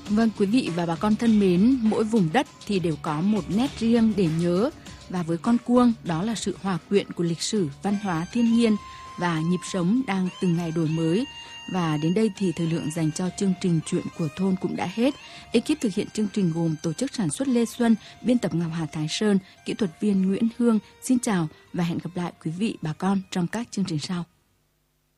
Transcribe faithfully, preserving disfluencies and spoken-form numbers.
Vâng, quý vị và bà con thân mến, mỗi vùng đất thì đều có một nét riêng để nhớ. Và với con cuông, đó là sự hòa quyện của lịch sử, văn hóa, thiên nhiên và nhịp sống đang từng ngày đổi mới. Và đến đây thì thời lượng dành cho chương trình Chuyện của thôn cũng đã hết. Ekip thực hiện chương trình gồm tổ chức sản xuất Lê Xuân, biên tập Ngọc Hà Thái Sơn, kỹ thuật viên Nguyễn Hương. Xin chào và hẹn gặp lại quý vị bà con trong các chương trình sau.